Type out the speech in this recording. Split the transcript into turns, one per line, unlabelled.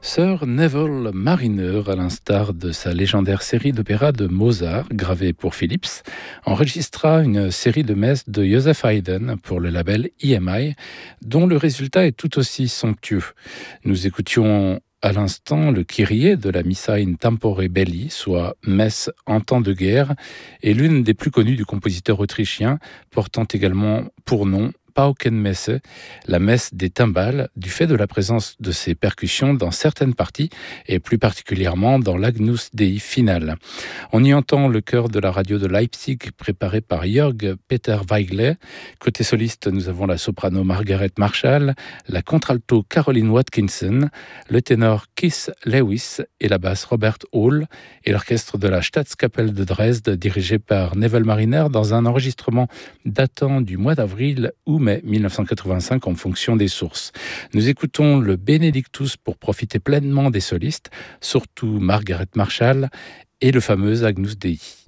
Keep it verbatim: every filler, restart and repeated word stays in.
Sir Neville Mariner, à l'instar de sa légendaire série d'opéras de Mozart, gravée pour Philips, enregistra une série de messes de Joseph Haydn pour le label E M I, dont le résultat est tout aussi somptueux. Nous écoutions à l'instant le Kyrie de la Missa in Tempore Belli, soit messe en temps de guerre, et l'une des plus connues du compositeur autrichien, portant également pour nom Paukenmesse, la messe des timbales, du fait de la présence de ces percussions dans certaines parties, et plus particulièrement dans l'Agnus Dei finale. On y entend le chœur de la radio de Leipzig, préparé par Jörg Peter Weigler. Côté soliste, nous avons la soprano Margaret Marshall, la contralto Caroline Watkinson, le ténor Keith Lewis et la basse Robert Hall, et l'orchestre de la Staatskapelle de Dresde, dirigé par Neville Mariner, dans un enregistrement datant du mois d'avril ou mai mille neuf cent quatre-vingt-cinq en fonction des sources. Nous écoutons le Benedictus pour profiter pleinement des solistes, surtout Margaret Marshall et le fameux Agnus Dei.